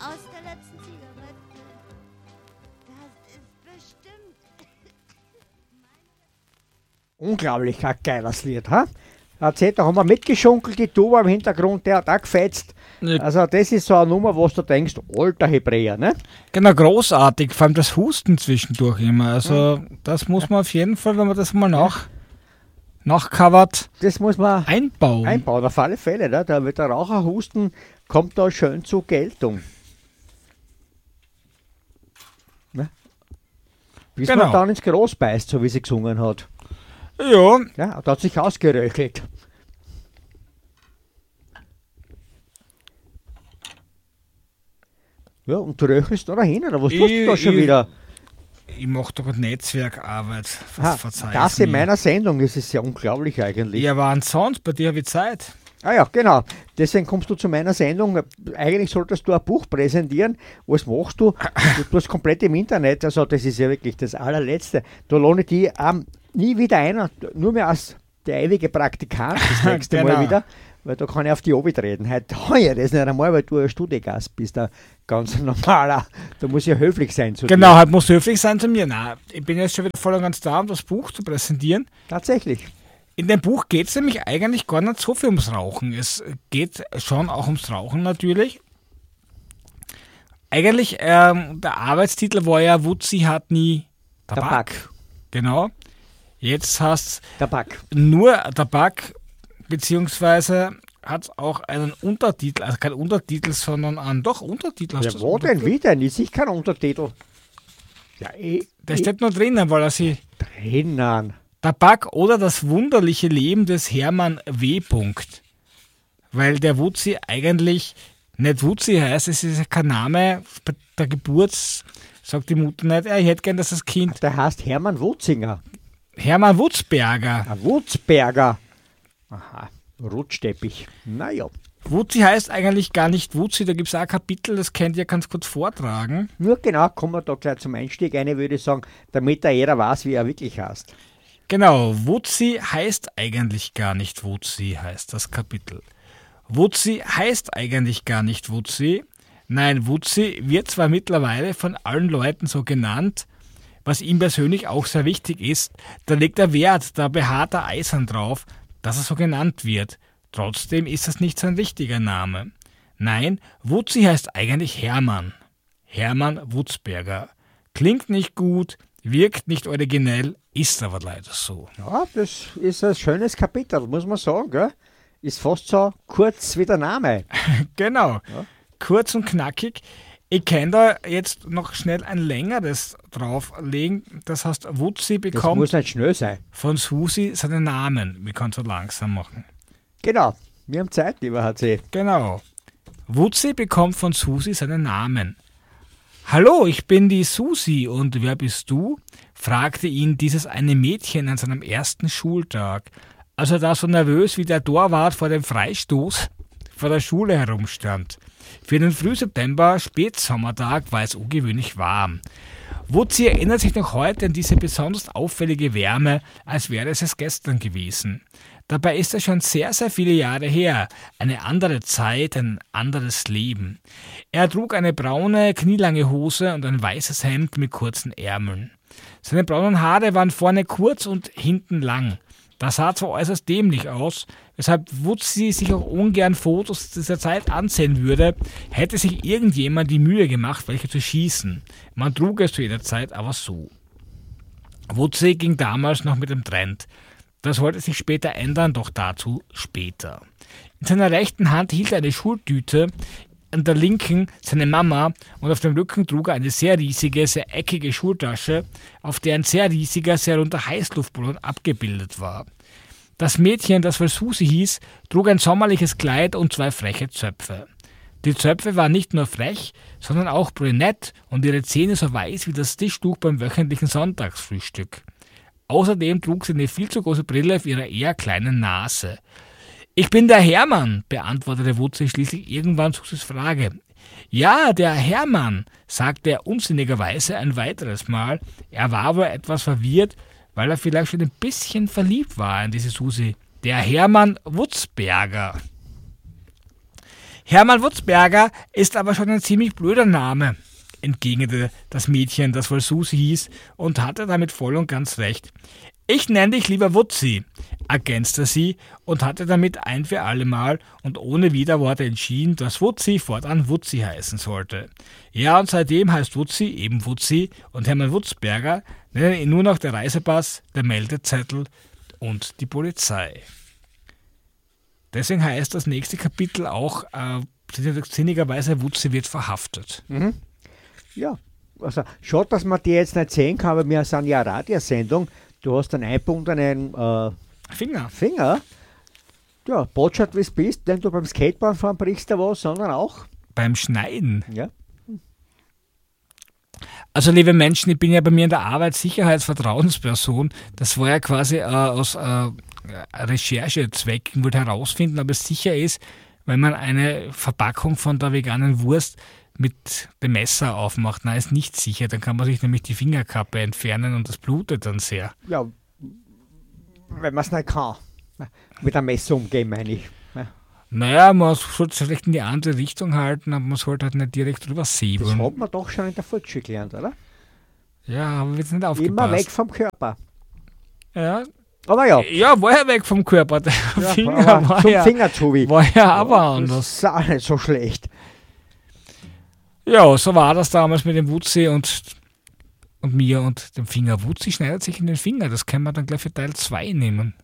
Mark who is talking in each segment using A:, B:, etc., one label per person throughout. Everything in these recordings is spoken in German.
A: aus der letzten Zigarette. Das ist bestimmt.
B: Unglaublich ein geiles Lied, ha? Erzählt, da haben wir mitgeschunkelt, die Tuba im Hintergrund, der hat auch gefetzt. Also das ist so eine Nummer, wo du denkst, alter Hebräer, ne?
C: Genau, großartig, vor allem das Husten zwischendurch immer. Also das muss man auf jeden Fall, wenn man das mal nachcovert,
B: das muss man
C: einbauen.
B: Auf alle Fälle, ne? Da wird der Raucherhusten, kommt da schön zur Geltung. Ne? Bis
C: Genau.
B: man dann ins Gros beißt, so wie sie gesungen hat.
C: Ja,
B: Ja, da hat sich ausgeröchelt. Ja, und du röchelst da hin, oder was tust du da schon wieder?
C: ich mache doch Netzwerkarbeit. Verzeih
B: Das
C: es
B: in
C: mir.
B: meiner Sendung, das ist ja unglaublich eigentlich.
C: Ja, aber sonst, bei dir habe ich Zeit.
B: Ah ja, genau. Deswegen kommst du zu meiner Sendung. Eigentlich solltest du ein Buch präsentieren. Was machst du? Du tust komplett im Internet. Also das ist ja wirklich das allerletzte. Da lohne ich die nie wieder ein, nur mehr als der ewige Praktikant das nächste
C: Genau.
B: Mal wieder. Weil da kann ich auf die Obi treten. Heute heuer das nicht einmal, weil du ein Studiegast bist, ein ganz normaler. Da muss ich ja höflich sein zu
C: Genau,
B: dir.
C: halt muss höflich sein zu mir. Nein, ich bin jetzt schon wieder voll und ganz da, um das Buch zu präsentieren.
B: Tatsächlich.
C: In dem Buch geht es nämlich eigentlich gar nicht so viel ums Rauchen. Es geht schon auch ums Rauchen natürlich. Eigentlich, der Arbeitstitel war ja Wutzi hat nie Tabak. Genau. Jetzt heißt
B: Tabak.
C: nur Tabak, beziehungsweise hat es auch einen Untertitel, also kein Untertitel, sondern einen Untertitel. Hast
B: Ja,
C: du das
B: wo denn
C: Untertitel?
B: wieder? Nicht sicher kein Untertitel. Ja,
C: Der steht nur drinnen, weil er sie
B: drinnen.
C: Tabak oder das wunderliche Leben des Hermann W. Weil der Wutzi eigentlich nicht Wutzi heißt, es ist ja kein Name. Bei der Geburt sagt die Mutter nicht, ich hätte gern, dass das Kind
B: Der heißt Hermann Wutzinger.
C: Hermann Wutzberger.
B: Ein Wutzberger. Aha, Rutschteppich. Naja.
C: Wutzi heißt eigentlich gar nicht Wutzi, da gibt es auch ein Kapitel, das könnt ihr ganz kurz vortragen.
B: Nur genau, kommen wir da gleich zum Einstieg eine, würde ich sagen, damit da jeder weiß, wie er wirklich heißt.
C: Genau, Wutzi heißt eigentlich gar nicht Wutzi, heißt das Kapitel. Wutzi heißt eigentlich gar nicht Wutzi. Nein, Wutzi wird zwar mittlerweile von allen Leuten so genannt, was ihm persönlich auch sehr wichtig ist, da legt er Wert, da beharrt er eisern drauf, dass er so genannt wird. Trotzdem ist das nicht sein richtiger Name. Nein, Wutzi heißt eigentlich Hermann. Hermann Wutzberger. Klingt nicht gut, wirkt nicht originell, ist aber leider so.
B: Ja, das ist ein schönes Kapitel, muss man sagen, gell? Ist fast so kurz wie der Name.
C: Genau, kurz und knackig. Ich kann da jetzt noch schnell ein längeres drauflegen. Das heißt, Wutzi
B: Das
C: bekommt
B: muss nicht schnell sein.
C: von Susi seinen Namen. Wir können es so langsam machen.
B: Genau, wir haben Zeit, lieber HC.
C: Genau. Wutzi bekommt von Susi seinen Namen. Hallo, ich bin die Susi und wer bist du? Fragte ihn dieses eine Mädchen an seinem ersten Schultag, als er da so nervös wie der Torwart vor dem Freistoß vor der Schule herumstand. Für den Frühseptember, Spätsommertag war es ungewöhnlich warm. Wutzi erinnert sich noch heute an diese besonders auffällige Wärme, als wäre es erst gestern gewesen. Dabei ist es schon sehr, sehr viele Jahre her. Eine andere Zeit, ein anderes Leben. Er trug eine braune, knielange Hose und ein weißes Hemd mit kurzen Ärmeln. Seine braunen Haare waren vorne kurz und hinten lang. Das sah zwar äußerst dämlich aus, weshalb Wutzi sich auch ungern Fotos dieser Zeit ansehen würde, hätte sich irgendjemand die Mühe gemacht, welche zu schießen. Man trug es zu jeder Zeit aber so. Wutzi ging damals noch mit dem Trend. Das wollte sich später ändern, doch dazu später. In seiner rechten Hand hielt er eine Schultüte, an der linken seine Mama und auf dem Rücken trug er eine sehr riesige, sehr eckige Schultasche, auf der ein sehr riesiger, sehr runder Heißluftballon abgebildet war. Das Mädchen, das wohl Susi hieß, trug ein sommerliches Kleid und 2 freche Zöpfe. Die Zöpfe waren nicht nur frech, sondern auch brünett und ihre Zähne so weiß wie das Tischtuch beim wöchentlichen Sonntagsfrühstück. Außerdem trug sie eine viel zu große Brille auf ihrer eher kleinen Nase. »Ich bin der Hermann«, beantwortete Wutzi schließlich irgendwann Susis Frage. »Ja, der Hermann«, sagte er unsinnigerweise ein weiteres Mal. Er war wohl etwas verwirrt, weil er vielleicht schon ein bisschen verliebt war in diese Susi. »Der Hermann Wutzberger.« Hermann Wutzberger ist aber schon ein ziemlich blöder Name, entgegnete das Mädchen, das wohl Susi hieß, und hatte damit voll und ganz recht. Ich nenne dich lieber Wutzi, ergänzte sie und hatte damit ein für allemal und ohne Widerworte entschieden, dass Wutzi fortan Wutzi heißen sollte. Ja, und seitdem heißt Wutzi eben Wutzi und Hermann Wutzberger nennen ihn nur noch der Reisepass, der Meldezettel und die Deswegen heißt das nächste Kapitel auch sinnigerweise Wutzi wird verhaftet.
B: Ja, also schade, dass man die jetzt nicht sehen kann, aber wir sind ja eine Radiosendung. Du hast einen eingebundenen Finger. Ja, Botschaft, wie es bist, denn du beim Skateboard fahren brichst du was, sondern auch
C: Beim Schneiden.
B: ja,
C: Also liebe Menschen, ich bin ja bei mir in der Arbeit Sicherheitsvertrauensperson. Das war ja quasi aus Recherchezwecken, wollte herausfinden, ob es sicher ist, wenn man eine Verpackung von der veganen Wurst mit dem Messer aufmacht. Nein, ist nicht sicher. Dann kann man sich nämlich die Fingerkappe entfernen und das blutet dann sehr.
B: ja, wenn man es nicht kann. Mit einem Messer umgehen, meine ich.
C: Naja, man sollte es vielleicht in die andere Richtung halten, aber man sollte halt nicht direkt drüber
B: Das
C: säbeln.
B: hat man doch schon in der Volksschule gelernt, oder?
C: Ja, aber wird nicht
B: Immer
C: aufgepasst.
B: weg vom Körper.
C: Ja,
B: Aber ja,
C: ja, war ja weg vom Körper. Der Finger
B: aber
C: war
B: zum
C: ja,
B: Finger zu wie.
C: war ja aber
B: Das
C: anders.
B: ist auch nicht so schlecht.
C: Ja, so war das damals mit dem Wutzi und mir und dem Finger. Wutzi schneidet sich in den Finger. Das können wir dann gleich für Teil 2 nehmen.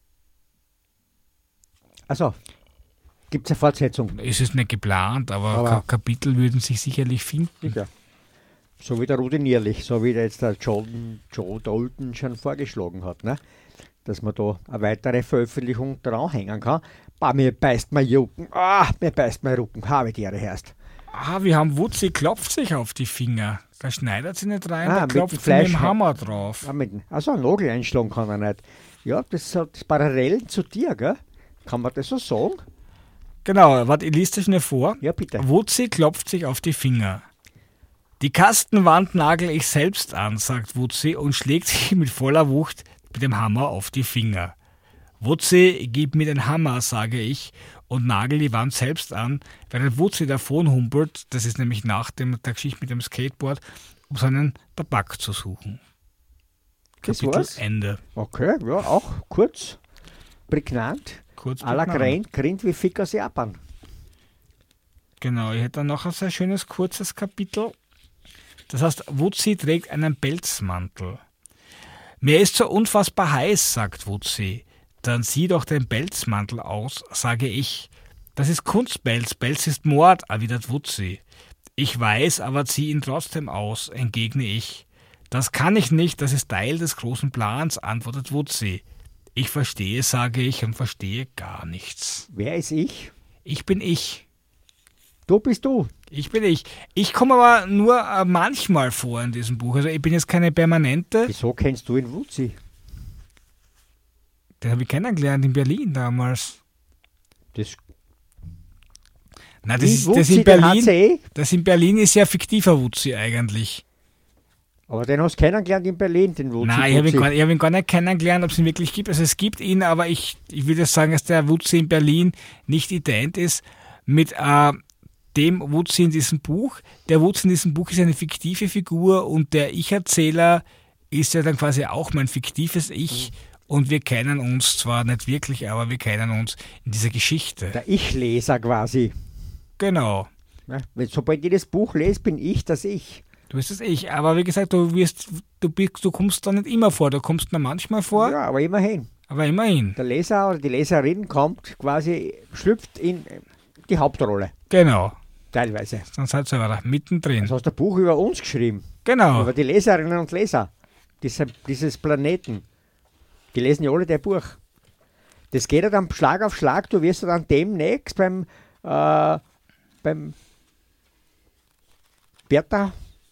B: Also, gibt es eine Fortsetzung?
C: Es ist nicht geplant, aber
B: Aber-
C: Kapitel würden sich sicherlich finden.
B: Sicher. So wie der routinierlich, so wie der jetzt der Joe Dalton schon vorgeschlagen hat, ne? Dass man da eine weitere Veröffentlichung dranhängen kann. Bah, mir beißt mein Rücken. Mir beißt mein Rücken. Habe die Ehre heißt.
C: Wir haben Wutzi klopft sich auf die Finger. Da schneidet sie nicht rein, da
B: mit
C: klopft
B: dem
C: sie mit dem
B: Fleisch-
C: Hammer drauf.
B: Also einen Nagel einschlagen kann er nicht. Ja, das hat Parallelen zu dir, gell? Kann man das so sagen?
C: Genau, warte, ich lese das schnell vor.
B: Ja, bitte.
C: Wutzi klopft sich auf die Finger. Die Kastenwand nagel ich selbst an, sagt Wutzi und schlägt sich mit voller Wucht mit dem Hammer auf die Finger. Wutzi, gib mir den Hammer, sage ich, und nagel die Wand selbst an, während Wutzi davon humpelt, das ist nämlich nach der Geschichte mit dem Skateboard, um seinen Tabak zu suchen.
B: Das
C: Kapitel
B: war's?
C: Ende.
B: Okay, ja, auch kurz, prägnant.
C: Kurz
B: À la
C: prägnant.
B: Grind wie Fickers Japan.
C: Genau, ich hätte dann noch ein sehr schönes, kurzes Kapitel. Das heißt, Wutzi trägt einen Pelzmantel. Mir ist so unfassbar heiß, sagt Wutzi. Dann zieh doch den Pelzmantel aus, sage ich. Das ist Kunstpelz, Pelz ist Mord, erwidert Wutzi. Ich weiß, aber zieh ihn trotzdem aus, entgegne ich. Das kann ich nicht, das ist Teil des großen Plans, antwortet Wutzi. Ich verstehe, sage ich, und verstehe gar nichts.
B: Wer ist ich?
C: Ich bin ich.
B: Du bist du.
C: Ich bin ich. Ich komme aber nur manchmal vor in diesem Buch. Also ich bin jetzt keine permanente.
B: Wieso kennst du ihn Wutzi?
C: Den habe ich kennengelernt in Berlin damals.
B: Das,
C: Nein,
B: Wutzi, den HCE?
C: das in Berlin ist ja fiktiver Wutzi eigentlich.
B: Aber den hast du kennengelernt in Berlin, den Wutzi.
C: Nein, ich habe ihn gar nicht kennengelernt, ob es ihn wirklich gibt. Also es gibt ihn, aber ich würde sagen, dass der Wutzi in Berlin nicht ident ist mit dem Wutzi in diesem Buch. Der Wutzi in diesem Buch ist eine fiktive Figur und der Ich-Erzähler ist ja dann quasi auch mein fiktives Ich und wir kennen uns zwar nicht wirklich, aber wir kennen uns in dieser Geschichte.
B: Der Ich-Leser quasi.
C: Genau.
B: Ja, sobald ich das Buch lese, bin ich das Ich.
C: Du bist das Ich, aber wie gesagt, du kommst da nicht immer vor, du kommst nur manchmal vor,
B: Ja, aber immerhin.
C: aber immerhin.
B: Der Leser oder die Leserin kommt quasi, schlüpft in die Hauptrolle.
C: Genau.
B: Teilweise.
C: Dann seid ihr wieder mittendrin.
B: Also hast du ein Buch über uns geschrieben.
C: Genau.
B: Über die Leserinnen und Leser dieses Planeten. Die lesen ja alle dein Buch. Das geht ja dann Schlag auf Schlag. Du wirst ja dann demnächst beim Bertha,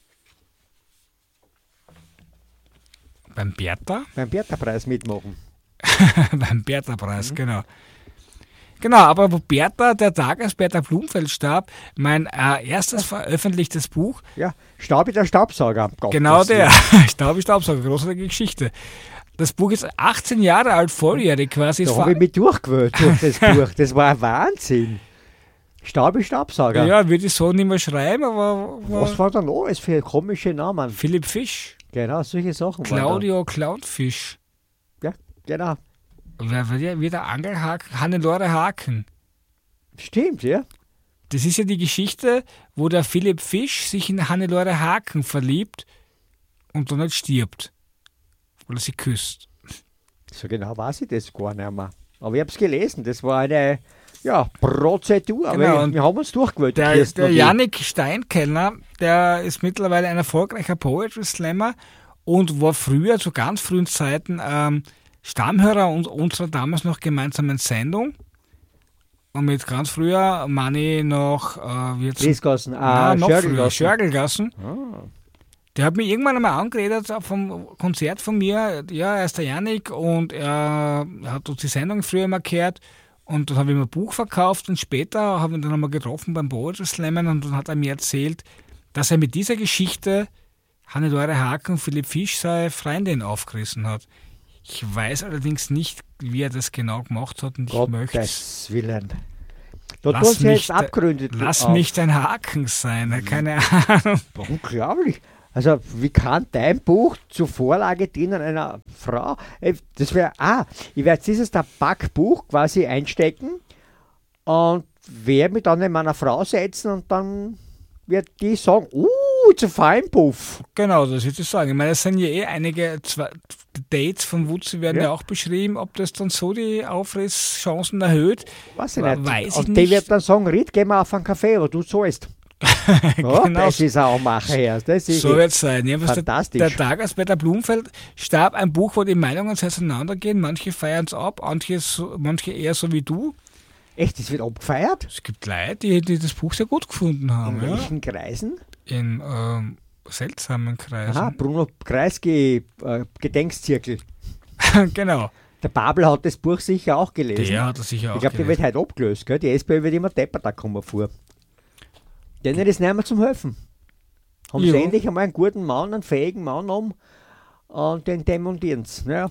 C: Beim Bertha?
B: beim Bertha-Preis mitmachen.
C: Beim Bertha-Preis, genau. Genau, aber wo Bertha, der Tag, als Bertha Blumfeld starb, mein erstes veröffentlichtes Buch,
B: Ja, Staubi der Staubsauger. Gott,
C: genau
B: das
C: der, Staubsauger, großartige Geschichte. Das Buch ist 18 Jahre alt, volljährig quasi.
B: Da habe ich mich durchgewählt durch das Buch. Das war ein Wahnsinn. Staubsauger.
C: Ja, würde ich so nicht mehr schreiben, aber
B: Was war da noch alles für komische Namen?
C: Philipp Fisch,
B: Genau, solche Sachen.
C: Claudio Clownfisch,
B: Ja, genau.
C: wie der Angelhaken, Hannelore Haken.
B: Stimmt, ja.
C: Das ist ja die Geschichte, wo der Philipp Fisch sich in Hannelore Haken verliebt und dann nicht stirbt, weil er sie küsst.
B: So genau weiß ich das gar nicht mehr. Aber ich habe es gelesen. Das war eine Prozedur.
C: Genau,
B: Aber
C: und
B: wir haben uns durchgewählt.
C: Der Jannik Steinkellner, der ist mittlerweile ein erfolgreicher Poetry Slammer und war früher, zu ganz frühen Zeiten, Stammhörer unserer damals noch gemeinsamen Sendung. Und mit ganz früher meine ich noch
B: Liesgassen,
C: noch früher,
B: Schörgelgassen.
C: Schörgelgassen.
B: Ah.
C: Der hat mich irgendwann einmal angeredet vom Konzert von mir. Ja, er ist der Jannik und er hat uns die Sendung früher mal gehört. Und dann habe ich mir ein Buch verkauft und später haben wir ihn dann einmal getroffen beim Poetry Slammen und dann hat er mir erzählt, dass er mit dieser Geschichte Hannelore Haken und Philipp Fisch seine Freundin aufgerissen hat. Ich weiß allerdings nicht, wie er das genau gemacht hat und ich möchte
B: Gottes Willen. Da tun sie jetzt Abgründe
C: lass
B: auf.
C: mich dein Haken sein, keine Ahnung.
B: Unglaublich. Also, wie kann dein Buch zur Vorlage dienen einer Frau? Das wäre, ich werde dieses Tabakbuch quasi einstecken und werde mich dann in meiner Frau setzen und dann wird die sagen, zu Feinpuff.
C: Genau, das würde ich sagen. Ich meine, es sind ja einige Dates von Wutzi werden ja auch beschrieben, ob das dann so die Aufrisschancen erhöht.
B: Weiß ich nicht.
C: Weiß
B: und
C: ich
B: die
C: nicht.
B: wird dann sagen, Ried, geh mal auf einen Kaffee, aber du zahlst. Ja,
C: Genau.
B: das ist auch Macher. Das ist
C: So wird es sein. Jedenfalls
B: fantastisch.
C: der Tag, als Peter Blumfeld starb, ein Buch, wo die Meinungen sehr auseinandergehen. Manche feiern es ab, manche eher so wie du.
B: Echt, das wird abgefeiert?
C: Es gibt Leute, die das Buch sehr gut gefunden haben.
B: In
C: Ja.
B: welchen Kreisen?
C: In seltsamen Kreisen.
B: Aha, Bruno Kreisky, Gedenkzirkel.
C: Genau.
B: Der Babel hat das Buch sicher auch gelesen.
C: Der hat er sicher auch
B: Ich glaube, der wird heute abgelöst. Gell? Die SPÖ wird immer deppert, da kommen wir vor. Denen ist nicht mehr zum Helfen. Haben sie
C: Ja.
B: endlich einmal einen guten Mann, einen fähigen Mann und den demontieren sie. Ja.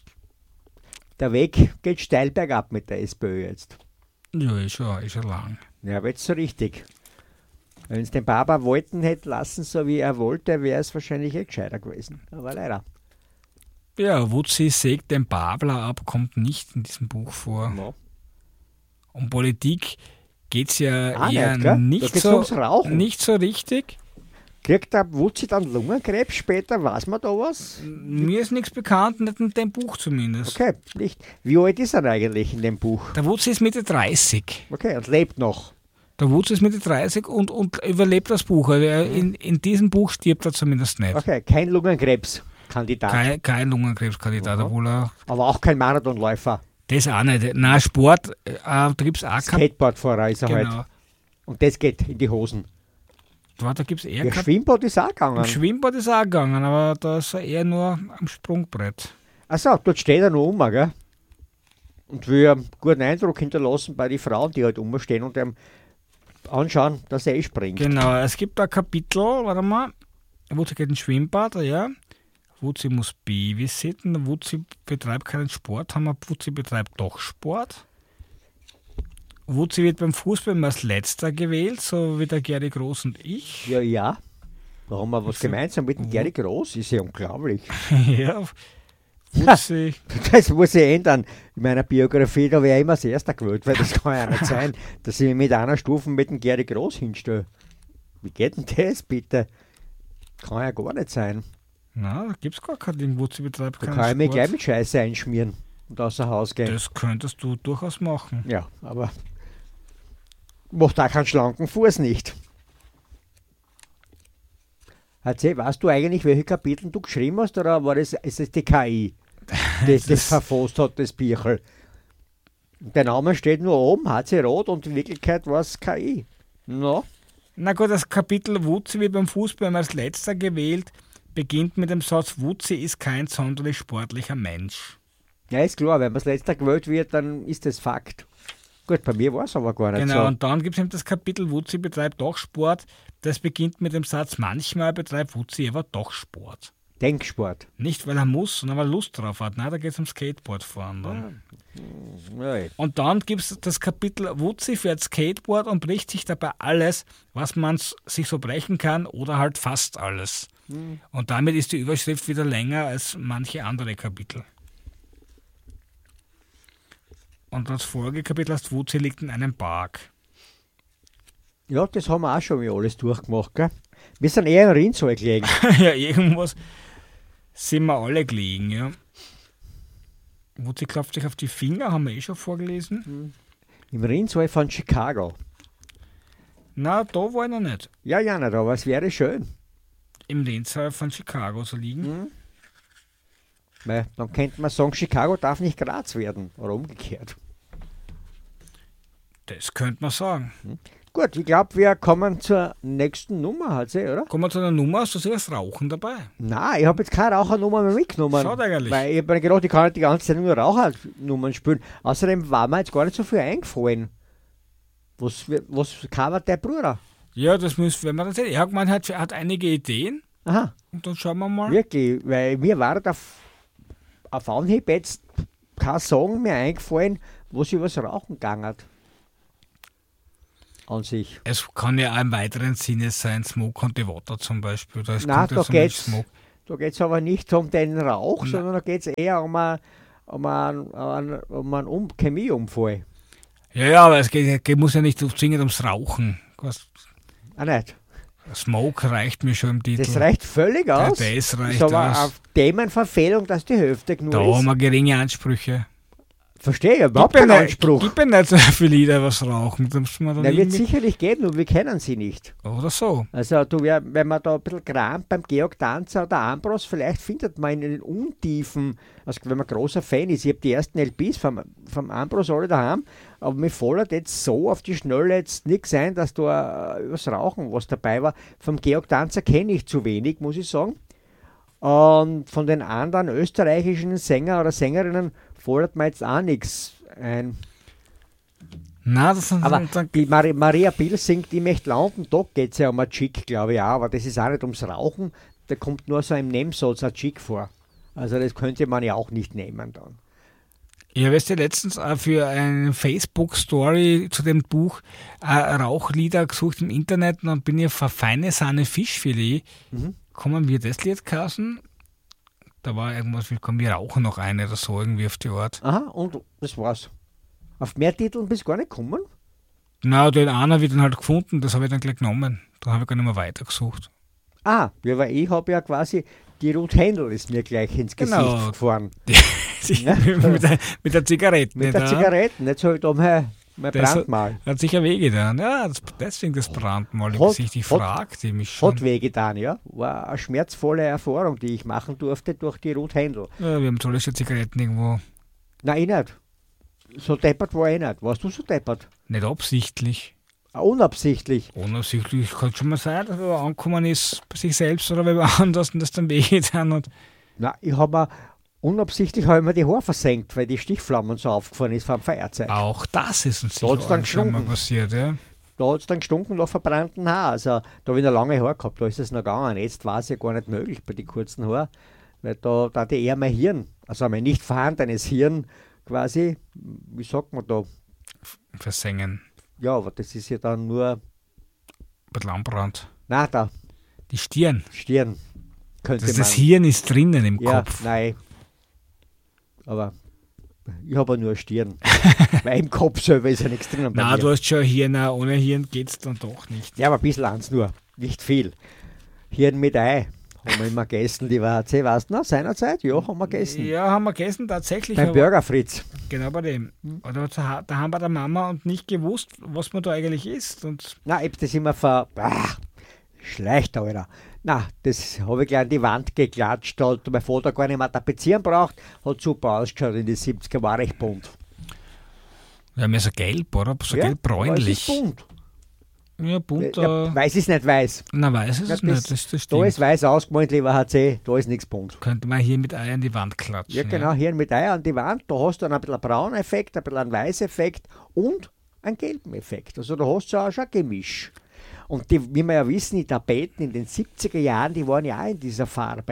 B: Der Weg geht steil bergab mit der SPÖ jetzt.
C: Ja, ist schon lang.
B: Ja, aber jetzt so richtig. Wenn es den Baba wollten hätte lassen, so wie er wollte, wäre es wahrscheinlich gescheiter gewesen. Aber leider.
C: Ja, Wutzi sägt den Babler ab, kommt nicht in diesem Buch vor.
B: Ja.
C: Um Politik geht es ja
B: Ah,
C: eher
B: nicht, gell? Da
C: nicht,
B: geht's
C: so,
B: ums Rauchen.
C: nicht so richtig.
B: Kriegt der Wutzi dann Lungenkrebs später? Weiß man da was?
C: Mir ist nichts bekannt, nicht in dem Buch zumindest.
B: Okay, nicht. Wie alt ist er eigentlich in dem Buch?
C: Der Wutzi ist Mitte 30.
B: Okay, und lebt noch.
C: Der Wutzi ist Mitte 30 und überlebt das Buch. Also in diesem Buch stirbt er zumindest nicht.
B: Okay, kein Lungenkrebskandidat.
C: Kein Lungenkrebskandidat, obwohl er.
B: Aber auch kein Marathonläufer.
C: Das auch nicht. Na, Sport, da gibt es auch kein.
B: Skateboardfahrer ist er halt.
C: Genau.
B: Und das geht in die Hosen.
C: Da gibt es eher
B: Ja,
C: kein.
B: Schwimmbad ist auch
C: Im
B: gegangen.
C: Schwimmbad ist auch gegangen, aber da ist er eher nur am Sprungbrett.
B: Achso, dort steht er noch um, gell? Und will einen guten Eindruck hinterlassen bei den Frauen, die halt umstehen und ihm anschauen, dass er springt.
C: Genau, es gibt ein Kapitel, warte mal. Wutzi geht ins Schwimmbad, ja. Wutzi muss babysitten. Wutzi betreibt keinen Sport. Wutzi betreibt doch Sport. Wutzi wird beim Fußball immer als Letzter gewählt, so wie der Geri Groß und ich.
B: Ja. Da haben wir was gemeinsam mit dem Gary Groß, ist ja unglaublich.
C: Ja, Wutzi.
B: Das muss ich ändern. In meiner Biografie, da wäre ich immer als Erster gewählt, weil das kann ja nicht sein, dass ich mich mit einer Stufe mit dem Gary Groß hinstelle. Wie geht denn das bitte? Kann ja gar nicht sein.
C: Na, da gibt es gar kein Ding. Wutzi betreibt
B: Da
C: keinen
B: kann ich mich
C: Sport.
B: gleich mit Scheiße einschmieren und außer Haus gehen.
C: Das könntest du durchaus machen.
B: Ja, aber macht auch keinen schlanken Fuß nicht. Erzähl, weißt du eigentlich, welche Kapitel du geschrieben hast, oder ist es die KI, das verfasst hat, das Bierchen? Der Name steht nur oben, HC Rot, und in Wirklichkeit war es KI. No?
C: Na gut, das Kapitel Wutzi wird beim Fußball als letzter gewählt, beginnt mit dem Satz, Wutzi ist kein sonderlich sportlicher Mensch.
B: Ja, ist klar, wenn man als letzter gewählt wird, dann ist das Fakt. Gut, bei mir war es aber gar nicht
C: Genau,
B: so.
C: und dann gibt es eben das Kapitel Wutzi betreibt doch Sport. Das beginnt mit dem Satz, manchmal betreibt Wutzi aber doch Sport.
B: Denksport.
C: Nicht, weil er muss, sondern weil er Lust drauf hat. Nein, da geht es um Skateboardfahren dann.
B: Ja,
C: Und dann gibt es das Kapitel, Wutzi fährt Skateboard und bricht sich dabei alles, was man sich so brechen kann oder halt fast alles. Und damit ist die Überschrift wieder länger als manche andere Kapitel. Und das Folgekapitel heißt, Wutzi liegt in einem Park.
B: ja, das haben wir auch schon mal alles durchgemacht. Gell? Wir sind eher im Rinnsal gelegen.
C: Ja, irgendwas sind wir alle gelegen, ja. Wutzi klopft sich auf die Finger, haben wir eh schon vorgelesen.
B: Im Rinnsal von Chicago.
C: Na, da war ich noch nicht.
B: Ja, nicht, aber es wäre schön.
C: Im Lenzsaal von Chicago zu liegen.
B: Weil dann könnte man sagen, Chicago darf nicht Graz werden. Oder umgekehrt.
C: Das könnte man sagen.
B: Gut, ich glaube, wir kommen zur nächsten Nummer, halt, oder?
C: Kommen wir zu einer Nummer, hast du sicher das Rauchen dabei?
B: Nein, ich habe jetzt keine Rauchernummer mehr mitgenommen.
C: Schade eigentlich.
B: Weil ich habe mir gedacht, ich kann nicht die ganze Zeit nur Rauchernummern spielen. Außerdem war mir jetzt gar nicht so viel eingefallen. Was covert der Bruder?
C: Ja, das müssen wenn man das sehen. Er hat gemeint, er hat einige Ideen
B: Aha,
C: und dann schauen wir mal.
B: wirklich, weil mir war auf Anhieb jetzt kein Song mehr eingefallen, wo sich was Rauchen gegangen hat. An sich.
C: Es kann ja auch im weiteren Sinne sein, Smoke on the Water zum Beispiel. Da
B: Nein,
C: kommt ja
B: da
C: so ein
B: geht's.
C: Smoke.
B: Da geht es aber nicht um den Rauch,
C: Nein.
B: sondern da geht es eher um einen Chemieunfall.
C: Ja, aber es muss ja nicht zwingend ums Rauchen.
B: Nicht.
C: Smoke reicht mir schon im Titel.
B: Das reicht völlig aus.
C: Das
B: Ist
C: reicht
B: aber
C: aus.
B: auf Themenverfehlung, dass die Hälfte
C: Da
B: nur
C: haben
B: ist.
C: wir geringe Ansprüche.
B: Verstehe ich, überhaupt keinen Anspruch.
C: Gib mir nicht so viele Lieder was rauchen. Da müssen wir dann
B: Na, wird
C: irgendwie-
B: sicherlich geben, nur wir kennen sie nicht.
C: Oder so.
B: Also wenn man da ein bisschen kramt beim Georg Danzer oder Ambros, vielleicht findet man in den Untiefen, also wenn man großer Fan ist, ich habe die ersten LPs vom Ambros alle daheim, aber mir fällt jetzt so auf die Schnelle jetzt nichts ein, dass da übers Rauchen was dabei war. Vom Georg Danzer kenne ich zu wenig, muss ich sagen. Und von den anderen österreichischen Sänger oder Sängerinnen fällt mir jetzt auch nichts ein.
C: Na, das sind
B: Aber
C: dann,
B: die Maria Bill singt, ich möchte landen, da geht es ja um ein Chick, glaube ich auch, aber das ist auch nicht ums Rauchen, da kommt nur so im Nebensatz ein Chick vor. Also das könnte man ja auch nicht nehmen dann.
C: ich habe jetzt ja letztens auch für eine Facebook-Story zu dem Buch Rauchlieder gesucht im Internet und dann bin ich auf eine feine Sahne Fischfilet. Kommen wir das Lied kaufen? Da war irgendwas, komm, wir rauchen noch eine oder so irgendwie auf die Art.
B: Aha, und das war's. Auf mehr Titeln bist du gar nicht gekommen?
C: Na, den einen habe ich dann halt gefunden, das habe ich dann gleich genommen. Dann habe ich gar nicht mehr weitergesucht.
B: Ah, ja, weil ich habe ja quasi, die Ruth Händel ist mir gleich ins Gesicht
C: Genau.
B: gefahren.
C: mit der Zigarette.
B: Mit der
C: ja.
B: Zigaretten, jetzt habe ich da mein
C: Das
B: Brandmal.
C: hat sicher wehgetan. Ja, deswegen das Brandmal im
B: Hat-
C: Gesicht. Ich
B: hat-
C: fragte mich schon.
B: Hat wehgetan, ja. War eine schmerzvolle Erfahrung, die ich machen durfte durch die Ruth Händel.
C: Ja, wir haben tolle Zigaretten irgendwo.
B: Nein, ich nicht. So deppert war ich nicht. Warst du so deppert?
C: Nicht absichtlich.
B: Unabsichtlich.
C: Unabsichtlich kann schon mal sein, dass er angekommen ist bei sich selbst oder bei wer anders und das dann wehgetan hat.
B: Nein, unabsichtlich habe ich mir die Haare versenkt, weil die Stichflammen so aufgefahren ist vom Feuerzeug.
C: Auch das ist uns
B: Da hat's
C: sicher
B: dann
C: allen schon mal
B: gestunken.
C: passiert. Ja.
B: Da hat es dann gestunken nach verbrannten Haar. Also da habe ich noch lange Haare gehabt, da ist es noch gegangen. Jetzt war es ja gar nicht möglich bei den kurzen Haaren, weil da hatte eher mein Hirn, also mein nicht vorhandenes Hirn quasi, wie sagt man da?
C: Versengen.
B: Ja, aber das ist ja dann nur,
C: Ein bisschen anbrannt.
B: na da,
C: Die Stirn.
B: Stirn könnte
C: Das Hirn ist drinnen im
B: ja,
C: Kopf.
B: nein. Aber ich habe ja nur eine Stirn. Weil im Kopf selber ist ja nichts drinnen bei
C: Na,
B: mir.
C: du hast schon ein Hirn, auch ohne Hirn geht es dann doch nicht.
B: Ja, aber ein bisschen eins nur, nicht viel. Hirn mit Ei haben wir immer gegessen, die war, weißt du noch, seinerzeit? Ja, haben wir gegessen.
C: Ja, haben wir gegessen tatsächlich.
B: Beim
C: aber-
B: Burger Fritz.
C: Genau bei dem. Oder da haben wir der Mama und nicht gewusst, was man da eigentlich isst. Und
B: Na, ich hab das immer schleicht, Alter. Na, das habe ich gleich an die Wand geklatscht, da hat mein Vater gar nicht mehr tapezieren braucht, hat super ausgeschaut in die 70er, war recht bunt.
C: wir haben ja so gelb, oder? So
B: Ja, aber es
C: gelb-bräunlich.
B: ist bunt.
C: Ja, bunt.
B: Ja, weiß ist nicht weiß.
C: Na, weiß ist
B: Ja,
C: es nicht. Das
B: Da
C: stimmt.
B: ist weiß ausgemalt, lieber HC, da ist nichts bunt.
C: Könnte man hier mit Ei an die Wand klatschen.
B: Ja, genau, hier mit Ei an die Wand, da hast du dann ein bisschen einen braunen Effekt, ein bisschen einen weißen Effekt und einen gelben Effekt. Also da hast du auch schon ein Gemisch. Und die, wie wir ja wissen, die Tapeten in den 70er Jahren, die waren ja auch in dieser Farbe.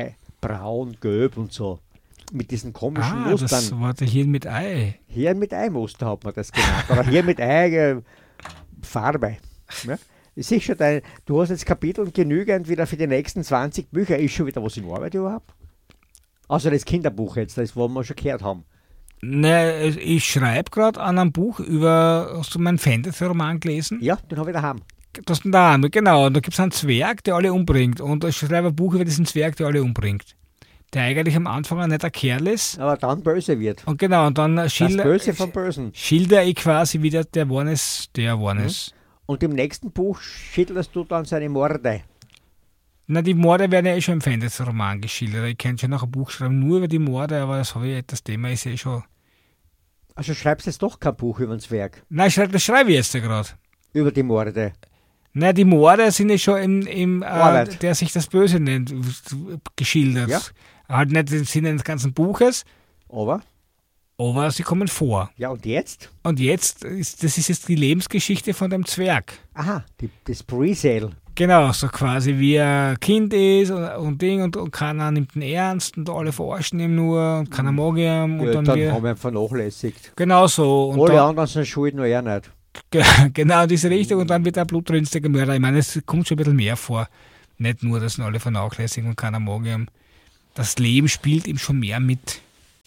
B: braun, gelb und so. Mit diesen komischen
C: Das
B: Mustern.
C: war der Hirn mit Ei.
B: Hirn mit Ei-Muster hat man das genannt. Oder Hirn mit Ei, Farbe. Ja? Ich sehe schon, du hast jetzt Kapitel genügend wieder für die nächsten 20 Bücher. Ist schon wieder was in Arbeit überhaupt? Außer das Kinderbuch jetzt, das wo wir schon gehört haben.
C: Ne, ich schreibe gerade an einem Buch über, hast du meinen Fantasy-Roman gelesen?
B: Ja, den habe ich daheim.
C: Das ist da, genau. Und da gibt es einen Zwerg, der alle umbringt. Und ich schreibe ein Buch über diesen Zwerg, der alle umbringt. Der eigentlich am Anfang ein netter Kerl ist.
B: Aber dann böse wird.
C: Und genau, und dann
B: Das Böse vom Bösen.
C: schilder ich quasi wieder, der geworden ist.
B: Und im nächsten Buch schilderst du dann seine Morde.
C: Na, die Morde werden ja eh schon im Fantasy-Roman geschildert. Ich könnte schon noch ein Buch schreiben, nur über die Morde, aber das Thema ist eh schon.
B: Also schreibst du jetzt doch kein Buch über den Zwerg.
C: Nein, das schreibe ich jetzt ja gerade.
B: Über die Morde.
C: Na, die Morde sind ja schon im
B: Arbeit.
C: der sich das Böse nennt, geschildert.
B: Ja.
C: Halt nicht im Sinne des ganzen Buches,
B: Aber,
C: aber sie kommen vor.
B: ja und jetzt?
C: Und das ist jetzt die Lebensgeschichte von dem Zwerg.
B: Aha, das Presale.
C: Genau, so quasi wie er Kind ist und Ding und keiner nimmt ihn ernst und alle verarschen ihn nur und keiner mag ihn. Und
B: Ja,
C: dann
B: dann
C: wir,
B: haben wir ihn vernachlässigt.
C: genau so. Und
B: Alle
C: dann,
B: anderen sind schuld, nur er nicht.
C: genau in diese Richtung und dann wird er blutrünstiger Mörder. Ich meine, es kommt schon ein bisschen mehr vor. Nicht nur, dass ihn alle vernachlässigen und keiner mag ihn. Das Leben spielt ihm schon mehr mit.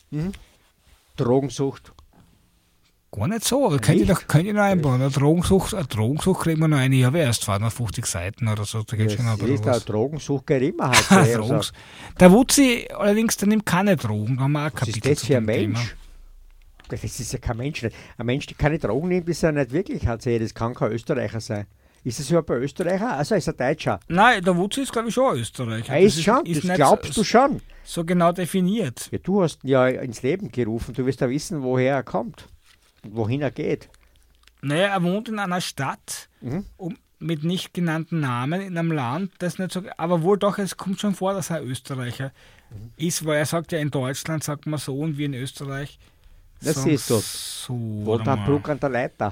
B: Drogensucht.
C: Gar nicht so, aber könnt ihr noch einbauen. Eine Drogensucht kriegen wir noch eine. Ich habe erst 250 Seiten oder so. Da geht schon ein
B: Das
C: bisschen
B: ist eine
C: was.
B: Drogensucht geht immer halt. Also,
C: Drogens. Der Wutzi allerdings, der nimmt keine Drogen. Da haben wir auch ein
B: was ist
C: Kapitel
B: das
C: zu
B: für ein
C: dem Thema.
B: Mensch? Das ist ja kein Mensch. Ein Mensch, der keine Drogen nimmt, ist ja nicht wirklich HC. Das kann kein Österreicher sein. Ist das überhaupt ein Österreicher? Also ist er Deutscher.
C: Nein, der Wutzi ist, glaube ich, schon Österreicher.
B: Er ist schon, das
C: nicht
B: glaubst du schon.
C: so genau definiert.
B: Ja, du hast ihn ja ins Leben gerufen. Du wirst ja wissen, woher er kommt. Und wohin er geht.
C: Naja, er wohnt in einer Stadt
B: Mhm.
C: mit nicht genannten Namen in einem Land, das nicht so. Aber wohl doch, es kommt schon vor, dass er Österreicher ist, weil er sagt ja, in Deutschland sagt man so und wie in Österreich.
B: Das
C: sagen
B: siehst du.
C: So,
B: Wohnt
C: warte
B: am
C: mal.
B: Bruck an der Leiter.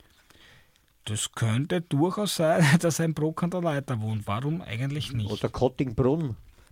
C: Das könnte durchaus sein, dass er in Bruck an der Leiter wohnt. Warum eigentlich nicht?
B: Oder Kottingbrunn.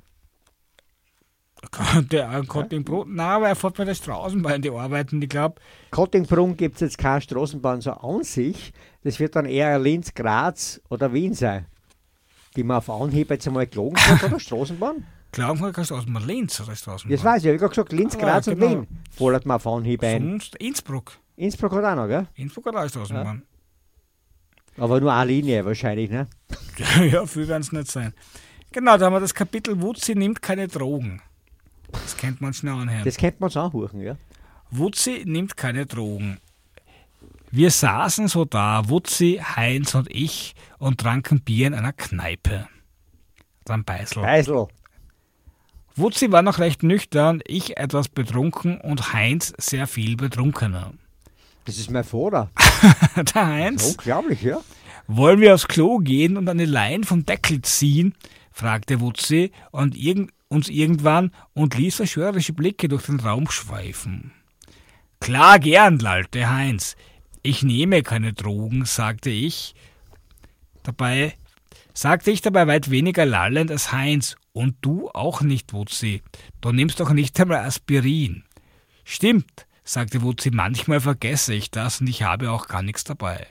C: Der Kottingbrot. Nein, aber er fährt bei der Straßenbahn die arbeiten. Ich glaube,
B: Kottingbrunn gibt es jetzt keine Straßenbahn so an sich. Das wird dann eher Linz, Graz oder Wien sein. Die man auf Anhieb jetzt einmal gelogen hat, oder Straßenbahn?
C: glauben wir, kannst du aus Linz oder Straßenbahn.
B: Das weiß ich, ich habe gesagt, Linz,
C: Ah,
B: Graz
C: genau.
B: und Wien. Fordert man auf Anhieb ein.
C: Sonst Innsbruck.
B: Innsbruck hat auch noch, gell?
C: Innsbruck hat auch Straßenbahn.
B: Aber nur eine Linie wahrscheinlich, ne?
C: Ja, viel werden es nicht sein. Genau, da haben wir das Kapitel Wutzi nimmt keine Drogen. Das kennt man schnell anhören.
B: Das könnte man uns anhören, ja?
C: Wutzi nimmt keine Drogen. Wir saßen so da, Wutzi, Heinz und ich, und tranken Bier in einer Kneipe. Dann Beißl.
B: Beisel.
C: Wutzi war noch recht nüchtern, ich etwas betrunken und Heinz sehr viel betrunkener.
B: Das ist mein Vater.
C: Der Heinz,
B: Unglaublich, ja?
C: wollen wir aufs Klo gehen und eine Lein vom Deckel ziehen? Fragte Wutzi und uns irgendwann und ließ verschwörerische Blicke durch den Raum schweifen. Klar, gern, lallte Heinz. Ich nehme keine Drogen, sagte ich dabei weit weniger lallend als Heinz. Und du auch nicht, Wutzi. Du nimmst doch nicht einmal Aspirin. Stimmt, sagte Wutzi, manchmal vergesse ich das und ich habe auch gar nichts dabei.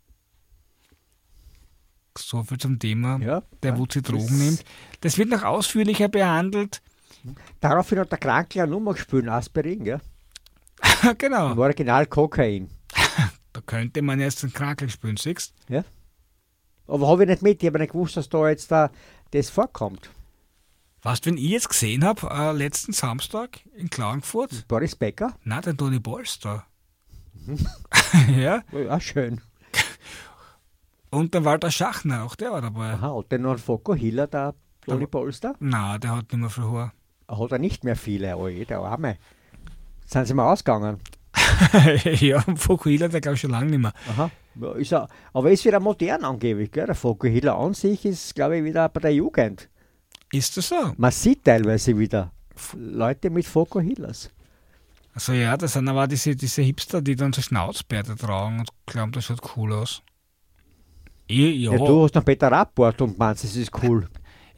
C: So viel zum Thema,
B: Ja,
C: der
B: ja,
C: Wutzi Drogen
B: das-
C: nimmt. Das wird noch ausführlicher behandelt.
B: Daraufhin hat der Krankler eine Nummer gespielt, Aspirin, gell?
C: Genau,
B: Im Original Kokain.
C: da könnte man jetzt einen Krankel spielen, siehst
B: Ja? Aber habe ich nicht mit, ich habe nicht gewusst, dass da jetzt das vorkommt.
C: Was, wenn ich jetzt gesehen habe, letzten Samstag in Klagenfurt?
B: Boris Becker?
C: Na, den Toni Polster.
B: Mhm.
C: Ja,
B: Ja, schön.
C: und der Walter Schachner, auch der war dabei.
B: Aha, und dann noch ein Foko Hiller, der Toni Polster?
C: Na, der hat nicht mehr viel Haar.
B: Hat er nicht mehr viele, oje, der Arme. Sind sie mal ausgegangen?
C: Ja, Fukuhila, der glaube ich schon lange nicht mehr.
B: Aha. Ja, ist er, aber ist wieder modern angeblich, gell? Der Foko Hiller an sich ist, glaube ich, wieder bei der Jugend.
C: Ist das so?
B: Man sieht teilweise wieder Leute mit Foko Hillers.
C: Also ja, das sind aber diese Hipster, die dann so Schnauzbärte tragen und glauben, das schaut cool aus. Ja,
B: Ja, du hast noch Peter Rapport und meinst, das ist cool.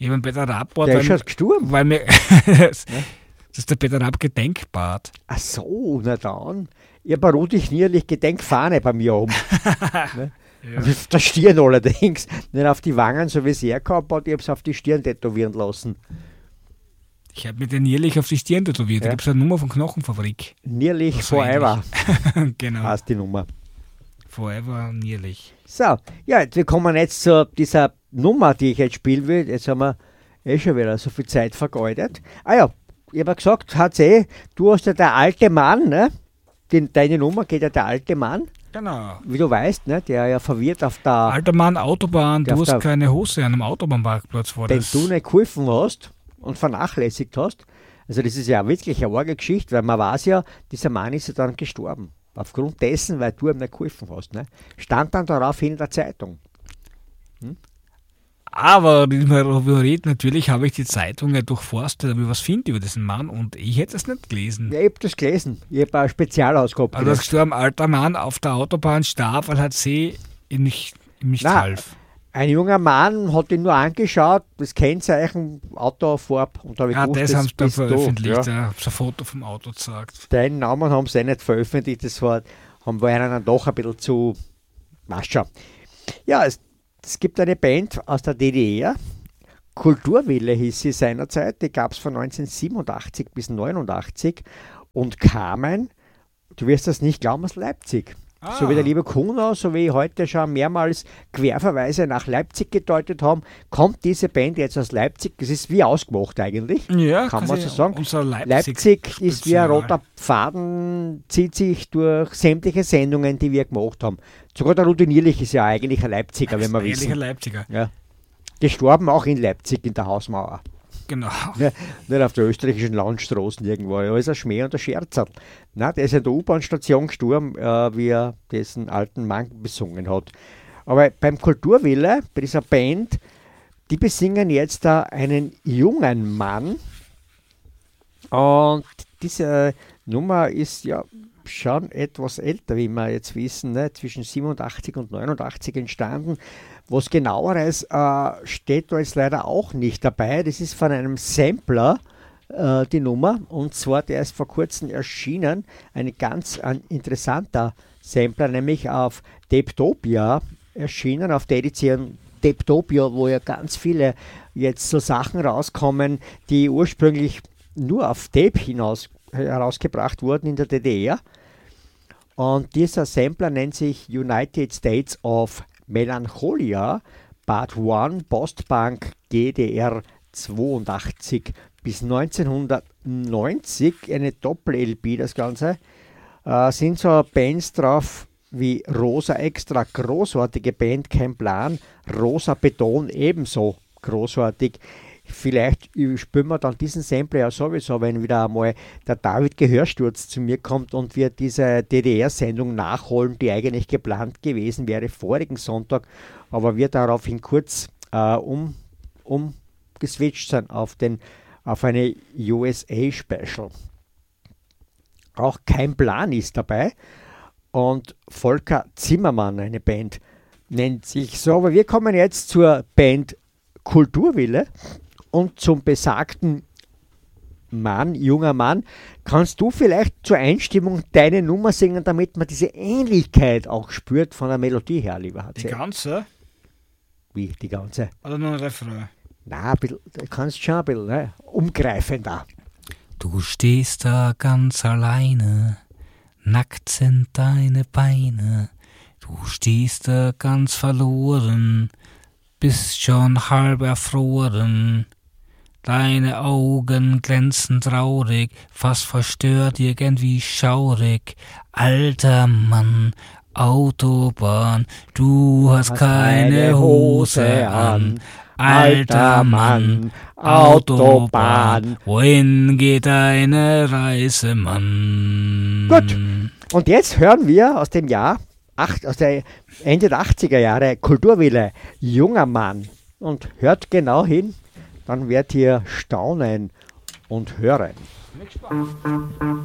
C: Ich habe einen Peter Rapp,
B: Der ist schon gestorben.
C: weil mir das ist der Peter Rapp Gedenkbad.
B: Ach so, na dann. Ich habe eine Rudi Knierlich Gedenkfahne bei mir oben. Ne? Auf der Stirn allerdings. Nicht auf die Wangen, so wie es er gehabt hat, ich habe es auf die Stirn tätowieren lassen.
C: Ich habe mir den Nierlich auf die Stirn tätowiert. Da gibt es eine Nummer von Knochenfabrik.
B: Nierlich
C: Das so
B: Forever
C: Genau.
B: heißt die Nummer.
C: Forever Nierlich.
B: So, ja, wir kommen jetzt zu dieser Nummer, die ich jetzt spielen will. Jetzt haben wir schon wieder so viel Zeit vergeudet. Ah ja, ich habe gesagt, HC, du hast ja der alte Mann, ne? Deine Nummer geht ja der alte Mann,
C: Genau.
B: wie du weißt, ne? Der ja verwirrt auf der,
C: Alter Mann, Autobahn,
B: Der
C: du
B: auf
C: hast
B: der-
C: keine Hose an einem Autobahnparkplatz vor
B: den
C: das.
B: du nicht geholfen hast und vernachlässigt hast. Also das ist ja wirklich eine arge Geschichte, weil man weiß ja, dieser Mann ist ja dann gestorben. Aufgrund dessen, weil du ihm nicht geholfen hast. Ne? Stand dann daraufhin in der Zeitung.
C: Aber natürlich habe ich die Zeitung ja durchforstet, ob ich was finde über diesen Mann und ich hätte es nicht gelesen.
B: Ja, ich habe das gelesen. Ich habe eine Spezialausgabe
C: Also gestorben, alter Mann auf der Autobahn starb, weil HC ihm nicht half.
B: Ein junger Mann hat ihn nur angeschaut, das Kennzeichen, Autofarb. Und da habe ich
C: Ja,
B: gewusst,
C: das haben sie dann
B: bist du.
C: veröffentlicht,
B: Ja.
C: ja. Ein Foto vom Auto gezeigt.
B: Deinen Namen haben sie nicht veröffentlicht, das war, haben wir einen dann doch ein bisschen zu Mascha. Ja, es gibt eine Band aus der DDR, Kulturwille hieß sie seinerzeit, die gab es von 1987 bis 1989 und kamen, du wirst das nicht glauben, aus Leipzig. So wie der liebe Kuno, so wie heute schon mehrmals Querverweise nach Leipzig gedeutet haben, kommt diese Band jetzt aus Leipzig. Das ist wie ausgemacht eigentlich,
C: Ja,
B: kann man so
C: quasi
B: sagen.
C: unser
B: Leipzig ist wie ein
C: Spezial.
B: roter Faden, zieht sich durch sämtliche Sendungen, die wir gemacht haben. Sogar der Rudi Nierlich ist ja eigentlich ein Leipziger, wenn wir
C: Ehrlicher
B: wissen.
C: Leipziger.
B: Ja. Gestorben auch in Leipzig in der Hausmauer.
C: Genau.
B: Ne, nicht auf der österreichischen Landstraßen irgendwo. Ja, ist ein Schmäh und ein Scherzerl. Na, der ist in der U-Bahn-Station gestorben, wie er diesen alten Mann besungen hat. Aber beim Kulturwille, bei dieser Band, die besingen jetzt da einen jungen Mann. Und diese Nummer ist ja schon etwas älter, wie wir jetzt wissen, ne? Zwischen 87 und 89 entstanden. Was genaueres steht da jetzt leider auch nicht dabei. Das ist von einem Sampler, die Nummer. Und zwar, der ist vor kurzem erschienen. Ein interessanter Sampler, nämlich auf Tapetopia erschienen, auf der Edition Tapetopia, wo ja ganz viele jetzt so Sachen rauskommen, die ursprünglich nur auf Tape herausgebracht wurden in der DDR. Und dieser Sampler nennt sich United States of Melancholia, Part 1, Postbank GDR 82 bis 1990, eine Doppel-LP das Ganze, sind so Bands drauf wie Rosa Extra, großartige Band, kein Plan, Rosa Beton ebenso großartig. Vielleicht spielen wir dann diesen Sampler ja sowieso, wenn wieder einmal der David Gehörsturz zu mir kommt und wir diese DDR-Sendung nachholen, die eigentlich geplant gewesen wäre vorigen Sonntag, aber wir daraufhin kurz umgeswitcht sind auf eine USA-Special. Auch kein Plan ist dabei und Volker Zimmermann, eine Band, nennt sich so. Aber wir kommen jetzt zur Band Kulturwille. Und zum besagten Mann, junger Mann, kannst du vielleicht zur Einstimmung deine Nummer singen, damit man diese Ähnlichkeit auch spürt von der Melodie her, lieber HC?
C: Die ganze?
B: Wie, die ganze?
C: Oder nur ein Refrain?
B: Na, ein bisschen, du kannst schon ein bisschen umgreifender.
C: Du stehst da ganz alleine, nackt sind deine Beine. Du stehst da ganz verloren, bist schon halb erfroren. Deine Augen glänzen traurig, fast verstört, irgendwie schaurig. Alter Mann, Autobahn, du hast keine Hose an. Alter Mann, Autobahn, wohin geht deine Reise, Mann?
B: Gut, und jetzt hören wir aus dem Jahr, aus der Ende der 80er Jahre, Kulturwille, junger Mann. Und hört genau hin, dann werdet ihr staunen und hören.